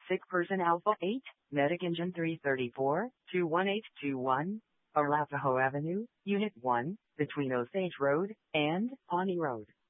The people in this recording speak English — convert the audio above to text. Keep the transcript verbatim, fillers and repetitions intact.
Sick person Alpha eight, Medic Engine three thirty-four, two one eight two one, Arapahoe Avenue, Unit one, between Osage Road and Pawnee Road.